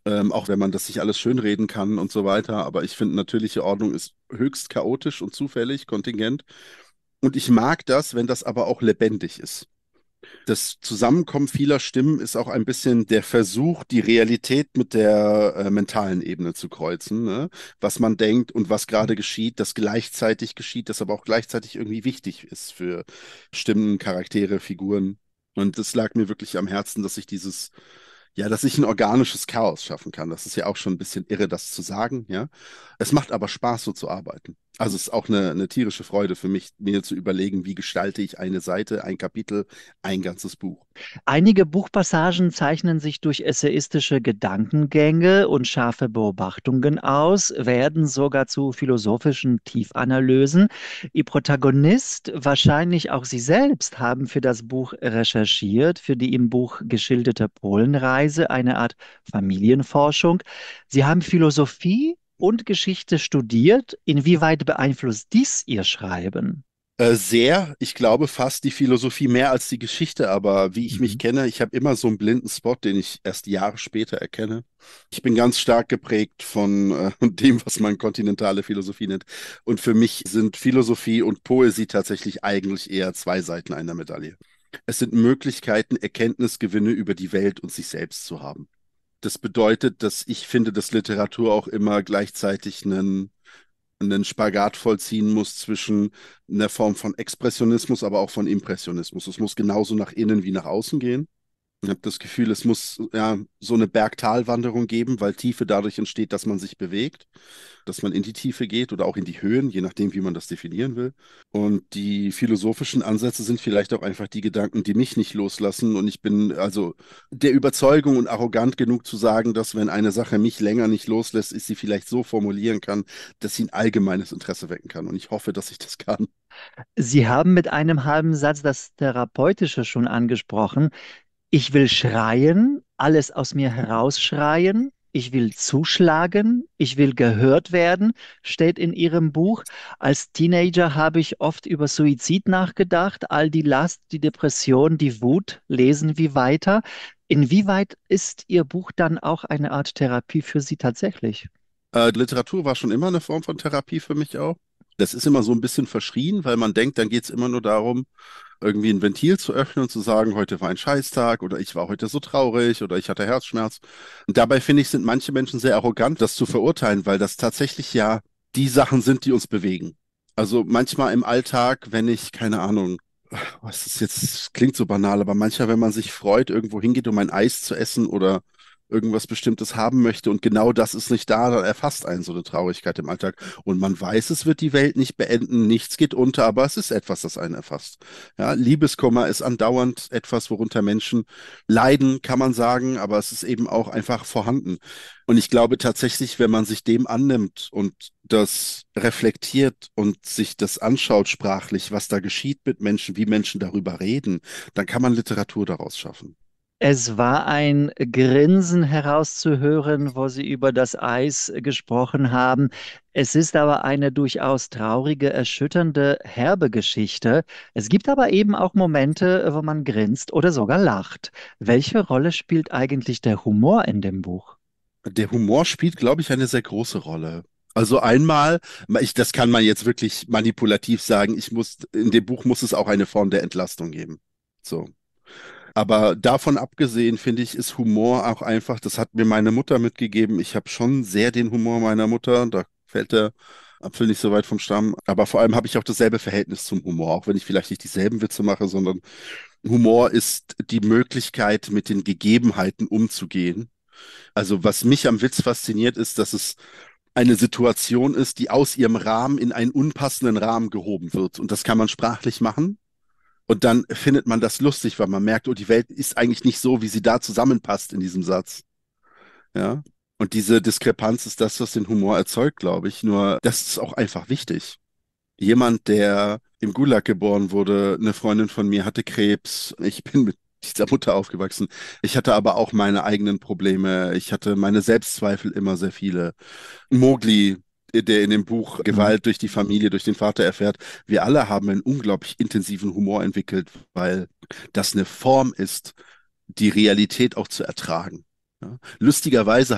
auch wenn man das sich alles schönreden kann und so weiter. Aber ich finde, natürliche Ordnung ist höchst chaotisch und zufällig, kontingent. Und ich mag das, wenn das aber auch lebendig ist. Das Zusammenkommen vieler Stimmen ist auch ein bisschen der Versuch, die Realität mit der mentalen Ebene zu kreuzen, ne? Was man denkt und was gerade geschieht, das gleichzeitig geschieht, das aber auch gleichzeitig irgendwie wichtig ist für Stimmen, Charaktere, Figuren. Und das lag mir wirklich am Herzen, dass ich dass ich ein organisches Chaos schaffen kann. Das ist ja auch schon ein bisschen irre, das zu sagen, ja. Es macht aber Spaß, so zu arbeiten. Also es ist auch eine tierische Freude für mich, mir zu überlegen, wie gestalte ich eine Seite, ein Kapitel, ein ganzes Buch. Einige Buchpassagen zeichnen sich durch essayistische Gedankengänge und scharfe Beobachtungen aus, werden sogar zu philosophischen Tiefanalysen. Ihr Protagonist, wahrscheinlich auch Sie selbst, haben für das Buch recherchiert, für die im Buch geschilderte Polenreise, eine Art Familienforschung. Sie haben Philosophie und Geschichte studiert. Inwieweit beeinflusst dies Ihr Schreiben? Sehr, ich glaube fast die Philosophie mehr als die Geschichte, aber wie ich mich Mhm. kenne, ich habe immer so einen blinden Spot, den ich erst Jahre später erkenne. Ich bin ganz stark geprägt von dem, was man kontinentale Philosophie nennt. Und für mich sind Philosophie und Poesie tatsächlich eigentlich eher zwei Seiten einer Medaille. Es sind Möglichkeiten, Erkenntnisgewinne über die Welt und sich selbst zu haben. Das bedeutet, dass ich finde, dass Literatur auch immer gleichzeitig einen Spagat vollziehen muss zwischen einer Form von Expressionismus, aber auch von Impressionismus. Es muss genauso nach innen wie nach außen gehen. Ich habe das Gefühl, es muss ja so eine Bergtalwanderung geben, weil Tiefe dadurch entsteht, dass man sich bewegt, dass man in die Tiefe geht oder auch in die Höhen, je nachdem, wie man das definieren will. Und die philosophischen Ansätze sind vielleicht auch einfach die Gedanken, die mich nicht loslassen. Und ich bin also der Überzeugung und arrogant genug zu sagen, dass wenn eine Sache mich länger nicht loslässt, ich sie vielleicht so formulieren kann, dass sie ein allgemeines Interesse wecken kann. Und ich hoffe, dass ich das kann. Sie haben mit einem halben Satz das Therapeutische schon angesprochen. Ich will schreien, alles aus mir herausschreien. Ich will zuschlagen, ich will gehört werden, steht in Ihrem Buch. Als Teenager habe ich oft über Suizid nachgedacht. All die Last, die Depression, die Wut lesen wie weiter. Inwieweit ist Ihr Buch dann auch eine Art Therapie für Sie tatsächlich? Literatur war schon immer eine Form von Therapie für mich auch. Das ist immer so ein bisschen verschrien, weil man denkt, dann geht es immer nur darum, irgendwie ein Ventil zu öffnen und zu sagen, heute war ein Scheißtag oder ich war heute so traurig oder ich hatte Herzschmerz. Und dabei finde ich, sind manche Menschen sehr arrogant, das zu verurteilen, weil das tatsächlich ja die Sachen sind, die uns bewegen. Also manchmal im Alltag, wenn ich, keine Ahnung, was ist jetzt, klingt so banal, aber manchmal, wenn man sich freut, irgendwo hingeht, um ein Eis zu essen oder irgendwas Bestimmtes haben möchte und genau das ist nicht da, dann erfasst einen so eine Traurigkeit im Alltag. Und man weiß, es wird die Welt nicht beenden, nichts geht unter, aber es ist etwas, das einen erfasst. Ja, Liebeskummer ist andauernd etwas, worunter Menschen leiden, kann man sagen, aber es ist eben auch einfach vorhanden. Und ich glaube tatsächlich, wenn man sich dem annimmt und das reflektiert und sich das anschaut sprachlich, was da geschieht mit Menschen, wie Menschen darüber reden, dann kann man Literatur daraus schaffen. Es war ein Grinsen herauszuhören, wo Sie über das Eis gesprochen haben. Es ist aber eine durchaus traurige, erschütternde, herbe Geschichte. Es gibt aber eben auch Momente, wo man grinst oder sogar lacht. Welche Rolle spielt eigentlich der Humor in dem Buch? Der Humor spielt, glaube ich, eine sehr große Rolle. Also einmal, das kann man jetzt wirklich manipulativ sagen, in dem Buch muss es auch eine Form der Entlastung geben. So. Aber davon abgesehen, finde ich, ist Humor auch einfach, das hat mir meine Mutter mitgegeben. Ich habe schon sehr den Humor meiner Mutter, da fällt der Apfel nicht so weit vom Stamm. Aber vor allem habe ich auch dasselbe Verhältnis zum Humor, auch wenn ich vielleicht nicht dieselben Witze mache, sondern Humor ist die Möglichkeit, mit den Gegebenheiten umzugehen. Also was mich am Witz fasziniert, ist, dass es eine Situation ist, die aus ihrem Rahmen in einen unpassenden Rahmen gehoben wird. Und das kann man sprachlich machen. Und dann findet man das lustig, weil man merkt, oh, die Welt ist eigentlich nicht so, wie sie da zusammenpasst in diesem Satz. Ja. Und diese Diskrepanz ist das, was den Humor erzeugt, glaube ich. Nur, das ist auch einfach wichtig. Jemand, der im Gulag geboren wurde, eine Freundin von mir hatte Krebs. Ich bin mit dieser Mutter aufgewachsen. Ich hatte aber auch meine eigenen Probleme. Ich hatte meine Selbstzweifel immer sehr viele. Mowgli, der in dem Buch Mhm. Gewalt durch die Familie, durch den Vater erfährt. Wir alle haben einen unglaublich intensiven Humor entwickelt, weil das eine Form ist, die Realität auch zu ertragen. Ja? Lustigerweise